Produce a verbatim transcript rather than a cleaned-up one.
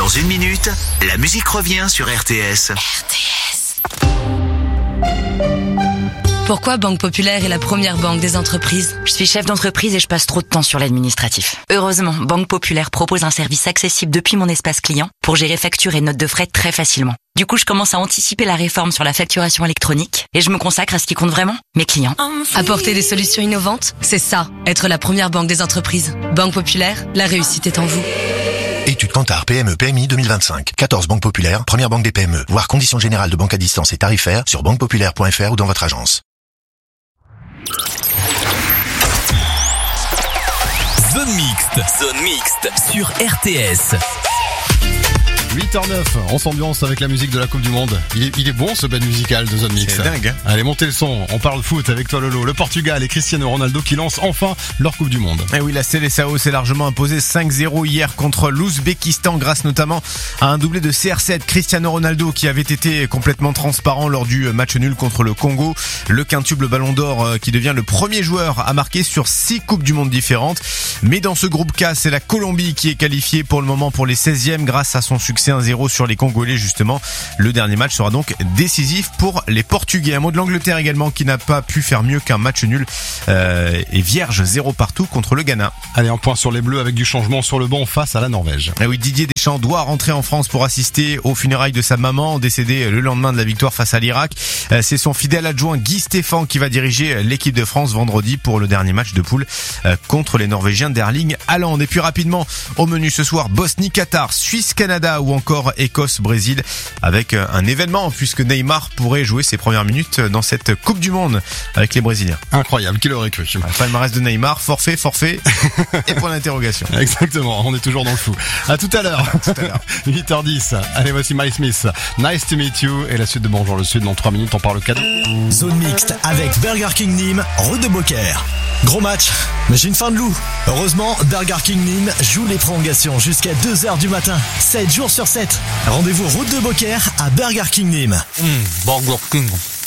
Dans une minute, la musique revient sur R T S. R T S. Pourquoi Banque Populaire est la première banque des entreprises ? Je suis chef d'entreprise et je passe trop de temps sur l'administratif. Heureusement, Banque Populaire propose un service accessible depuis mon espace client pour gérer factures et notes de frais très facilement. Du coup, je commence à anticiper la réforme sur la facturation électronique et je me consacre à ce qui compte vraiment, mes clients. Apporter des solutions innovantes, c'est ça, être la première banque des entreprises. Banque Populaire, la réussite est en vous. Étude Kantar P M E P M I deux mille vingt-cinq. quatorze banques populaires, première banque des P M E. Voir conditions générales de banque à distance et tarifaires sur banque populaire point f r ou dans votre agence. Zone mixte, zone mixte sur R T S. huit heures neuf, on s'ambiance avec la musique de la Coupe du Monde. Il est, il est bon ce band musical de Zone Mix. C'est dingue, hein. Allez, montez le son, on parle foot avec toi Lolo. Le Portugal et Cristiano Ronaldo qui lancent enfin leur Coupe du Monde. Et oui, la Seleção s'est largement imposée cinq zéro hier contre l'Ouzbékistan grâce notamment à un doublé de C R sept. Cristiano Ronaldo qui avait été complètement transparent lors du match nul contre le Congo. Le quintuple Ballon d'Or qui devient le premier joueur à marquer sur six Coupes du Monde différentes. Mais dans ce groupe K, c'est la Colombie qui est qualifiée pour le moment pour les seizièmes grâce à son succès un zéro sur les Congolais justement. Le dernier match sera donc décisif pour les Portugais. Un mot de l'Angleterre également qui n'a pas pu faire mieux qu'un match nul euh, et vierge zéro partout contre le Ghana. Allez, un point sur les Bleus avec du changement sur le banc face à la Norvège. Et oui, Didier Deschamps doit rentrer en France pour assister aux funérailles de sa maman décédée le lendemain de la victoire face à l'Irak. Euh, c'est son fidèle adjoint Guy Stéphane qui va diriger l'équipe de France vendredi pour le dernier match de poule euh, contre les Norvégiens d'Erling Haaland. Et puis rapidement au menu ce soir, Bosnie-Qatar, Suisse-Canada ou encore Écosse-Brésil avec un événement puisque Neymar pourrait jouer ses premières minutes dans cette Coupe du Monde avec les Brésiliens. Incroyable, qui l'aurait cru. Le palmarès de Neymar, forfait, forfait et point d'interrogation. Exactement, on est toujours dans le flou. À tout à l'heure. Tout à l'heure. huit heures dix. Allez, voici Miles Smith. Nice to meet you. Et la suite de Bonjour le Sud dans trois minutes, on parle cadeau. Zone mixte avec Burger King Nîmes, Route de Beaucaire. Gros match, mais j'ai une faim de loup. Heureusement, Burger King Nîmes joue les prolongations jusqu'à deux heures du matin, sept jours sur sept. Rendez-vous route de Beaucaire à Burger King Nîmes. Mmh, Burger King.